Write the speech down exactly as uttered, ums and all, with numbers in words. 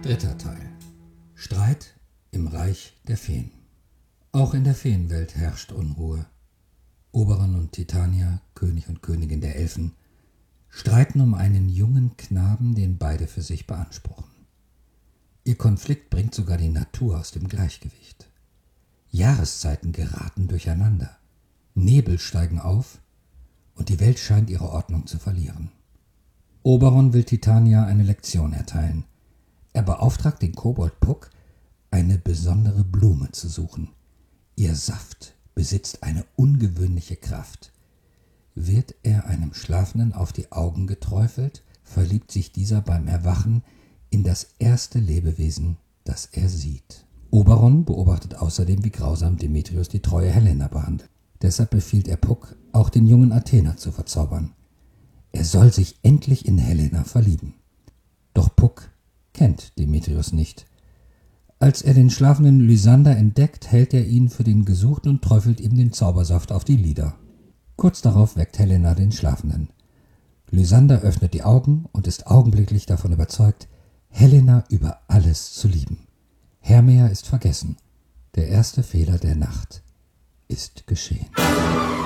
Dritter Teil. Streit im Reich der Feen. Auch in der Feenwelt herrscht Unruhe. Oberon und Titania, König und Königin der Elfen, streiten um einen jungen Knaben, den beide für sich beanspruchen. Ihr Konflikt bringt sogar die Natur aus dem Gleichgewicht. Jahreszeiten geraten durcheinander, Nebel steigen auf und die Welt scheint ihre Ordnung zu verlieren. Oberon will Titania eine Lektion erteilen. Er beauftragt den Kobold Puck, eine besondere Blume zu suchen. Ihr Saft besitzt eine ungewöhnliche Kraft. Wird er einem Schlafenden auf die Augen geträufelt, verliebt sich dieser beim Erwachen in das erste Lebewesen, das er sieht. Oberon beobachtet außerdem, wie grausam Demetrius die treue Helena behandelt. Deshalb befiehlt er Puck, auch den jungen Athener zu verzaubern. Er soll sich endlich in Helena verlieben. Doch Puck kennt Demetrius nicht. Als er den schlafenden Lysander entdeckt, hält er ihn für den Gesuchten und träufelt ihm den Zaubersaft auf die Lider. Kurz darauf weckt Helena den Schlafenden. Lysander öffnet die Augen und ist augenblicklich davon überzeugt, Helena über alles zu lieben. Hermia ist vergessen. Der erste Fehler der Nacht ist geschehen.